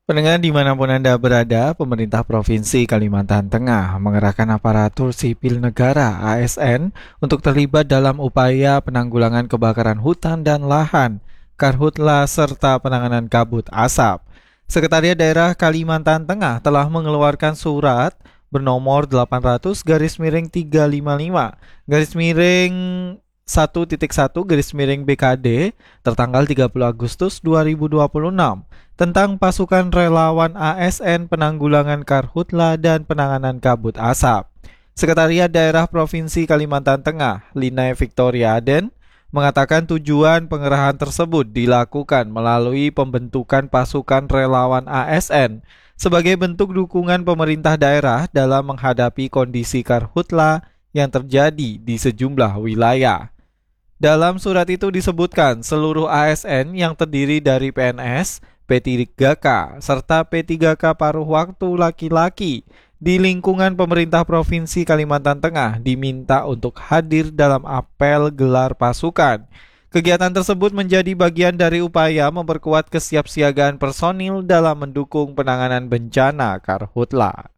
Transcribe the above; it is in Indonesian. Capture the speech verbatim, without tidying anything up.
Pendengar dimanapun Anda berada, pemerintah Provinsi Kalimantan Tengah mengerahkan aparatur sipil negara A S N untuk terlibat dalam upaya penanggulangan kebakaran hutan dan lahan, karhutla, serta penanganan kabut asap. Sekretariat Daerah Kalimantan Tengah telah mengeluarkan surat bernomor delapan ratus garis miring tiga lima lima garis miring satu titik satu garis miring B K D tertanggal tiga puluh Agustus dua ribu dua puluh enam tentang pasukan relawan A S N penanggulangan karhutla dan penanganan kabut asap. Sekretariat Daerah Provinsi Kalimantan Tengah, Lina Victoria Aden, mengatakan tujuan pengerahan tersebut dilakukan melalui pembentukan pasukan relawan A S N sebagai bentuk dukungan pemerintah daerah dalam menghadapi kondisi karhutla yang terjadi di sejumlah wilayah. Dalam surat itu disebutkan seluruh A S N yang terdiri dari P N S, P tiga K, serta P tiga K paruh waktu laki-laki di lingkungan pemerintah Provinsi Kalimantan Tengah diminta untuk hadir dalam apel gelar pasukan. Kegiatan tersebut menjadi bagian dari upaya memperkuat kesiapsiagaan personil dalam mendukung penanganan bencana karhutla.